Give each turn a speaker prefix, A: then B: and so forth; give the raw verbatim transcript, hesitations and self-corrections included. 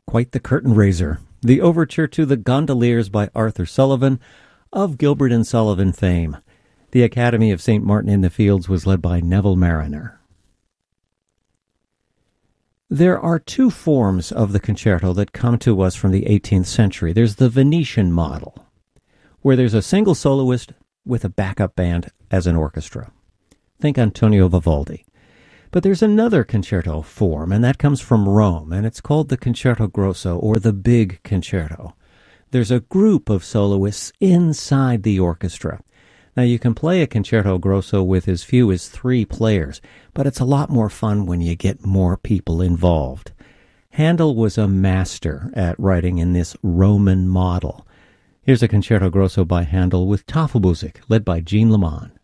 A: quite the curtain raiser. The overture to The Gondoliers by Arthur Sullivan, of Gilbert and Sullivan fame. The Academy of Saint Martin in the Fields was led by Neville Marriner. There are two forms of the concerto that come to us from the eighteenth century. There's the Venetian model, where there's a single soloist with a backup band as an orchestra. Think Antonio Vivaldi. But there's another concerto form, and that comes from Rome, and it's called the Concerto Grosso, or the Big Concerto. There's a group of soloists inside the orchestra. Now, you can play a Concerto Grosso with as few as three players, but it's a lot more fun when you get more people involved. Handel was a master at writing in this Roman model. Here's a Concerto Grosso by Handel with Tafelmusik, led by Jean Lamond.